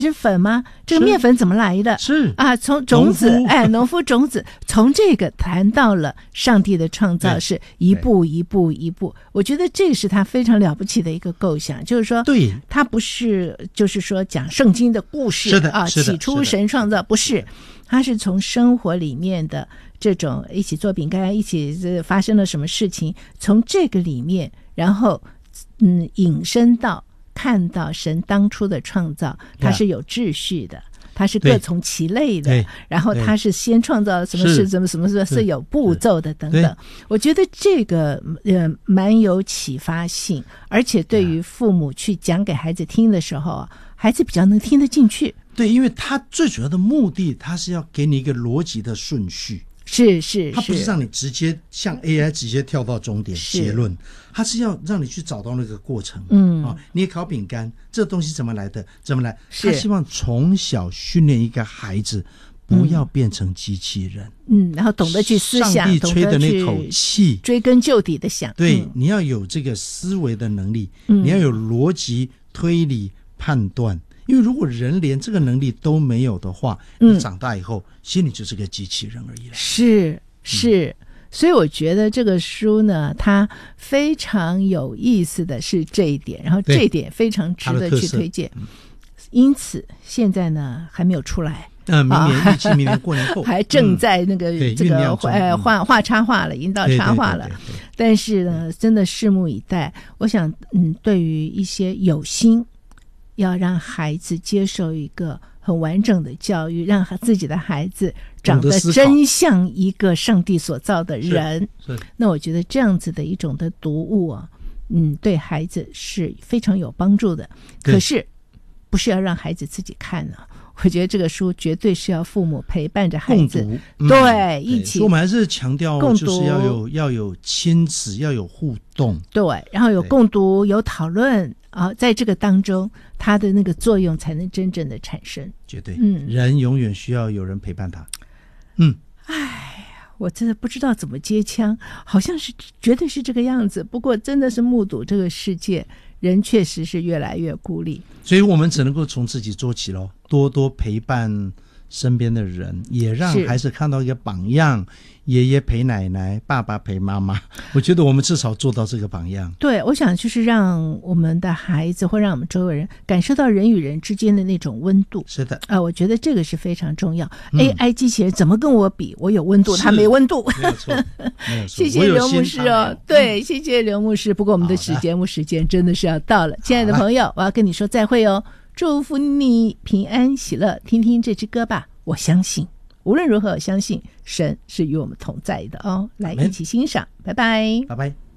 是粉吗？这个面粉怎么来的？ 是啊，从种子，农夫种子，从这个谈到了上帝的创造是一步一步一步。我觉得这个是他非常了不起的一个构想，就是说， 对， 他不是就是说讲圣经的故事啊，起初神创造，不是，他是从生活里面的这种一起做饼干，一起发生了什么事情，从这个里面，然后引申到。看到神当初的创造，它是有秩序的，它是各从其类的，然后它是先创造了什么事，什么是有步骤的等等。我觉得这个蛮有启发性，而且对于父母去讲给孩子听的时候，孩子比较能听得进去。 对，因为他最主要的目的，他是要给你一个逻辑的顺序。 是， 它不是让你直接像 AI 直接跳到终点结论，它是要让你去找到那个过程。你也烤饼干，这东西怎么来的？怎么来？他希望从小训练一个孩子，不要变成机器人。然后懂得去思想， 上帝吹的那口气， 追根究底的想。 对，你要有这个思维的能力，你要有逻辑、推理、判断。因为如果人连这个能力都没有的话，你长大以后心里就是个机器人而已了。 是，所以我觉得这个书呢，它非常有意思的是这一点，然后这一点非常值得去推荐。因此现在呢还没有出来。 明年预计明年过年后还正在那个这个画插画了，引导插画了。但是呢，真的拭目以待。我想，对于一些有心要让孩子接受一个很完整的教育，让自己的孩子长得真像一个上帝所造的人，那我觉得这样子的一种的读物啊，对孩子是非常有帮助的。可是不是要让孩子自己看呢？我觉得这个书绝对是要父母陪伴着孩子共读，一起。 我们还是强调就是要有亲子，要有互动， 对，然后有共读，有讨论啊，在这个当中，它的那个作用才能真正的产生。 绝对，人永远需要有人陪伴他。 我真的不知道怎么接枪，好像是绝对是这个样子。不过真的是目睹这个世界，人确实是越来越孤立， 所以我们只能够从自己做起咯，多多陪伴身边的人，也让孩子看到一个榜样，爷爷陪奶奶，爸爸陪妈妈。我觉得我们至少做到这个榜样。 对，我想就是让我们的孩子或让我们周围人感受到人与人之间的那种温度。 是的， 我觉得这个是非常重要。AI 机器人怎么跟我比？我有温度，他没温度。 没有错，没有错。 谢谢刘牧师哦，对，谢谢刘牧师。不过我们的节目时间真的是要到了，亲爱的朋友，我要跟你说再会哦。祝福你平安喜乐，听听这支歌吧。我相信，无论如何，我相信神是与我们同在的哦。来，一起欣赏，拜拜， 拜拜。